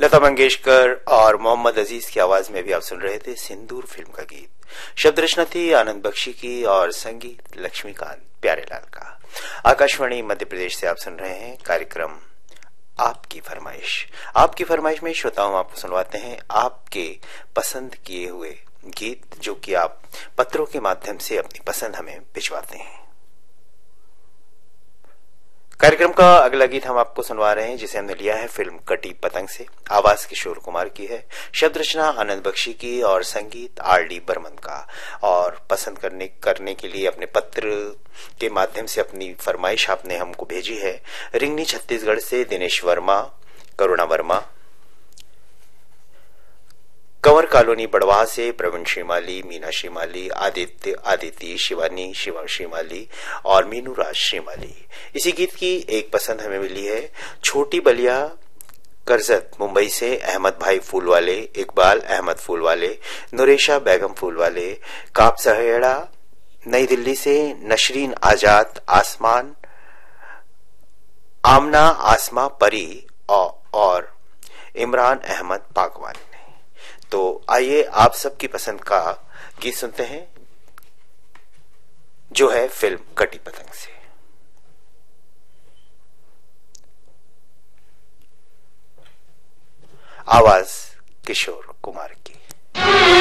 लता मंगेशकर और मोहम्मद अजीज की आवाज में भी आप सुन रहे थे सिंदूर फिल्म का गीत। शब्द रचना थी आनंद बख्शी की और संगीत लक्ष्मीकांत प्यारेलाल का। आकाशवाणी मध्य प्रदेश से आप सुन रहे हैं कार्यक्रम आपकी फरमाइश। आपकी फरमाइश में श्रोताओं आपको सुनवाते हैं आपके पसंद किए हुए गीत, जो कि आप पत्रों के माध्यम से अपनी पसंद हमें भिजवाते हैं। कार्यक्रम का अगला गीत हम आपको सुनवा रहे हैं, जिसे हमने लिया है फिल्म कटी पतंग से। आवाज किशोर कुमार की है, शब्द रचना आनंद बख्शी की और संगीत आर.डी. बर्मन का। और पसंद करने के लिए अपने पत्र के माध्यम से अपनी फरमाइश आपने हमको भेजी है। रिंगनी छत्तीसगढ़ से दिनेश वर्मा, करुणा वर्मा, कंवर कॉलोनी बड़वाह से प्रवीण श्रीमाली, मीना श्रीमाली, आदित्य शिवानी, शिवा श्रीमाली और मीनू राज श्रीमाली। इसी गीत की एक पसंद हमें मिली है छोटी बलिया करजत मुंबई से अहमद भाई फूलवाले, इकबाल अहमद फूलवाले, नुरेशा बेगम फूलवाले, काप सहेड़ा नई दिल्ली से नशरीन आजाद, आसमान आमना आसमा परी और इमरान अहमद पाकवान। तो आइए आप सबकी पसंद का गीत सुनते हैं, जो है फिल्म कटी पतंग से। आवाज किशोर कुमार की।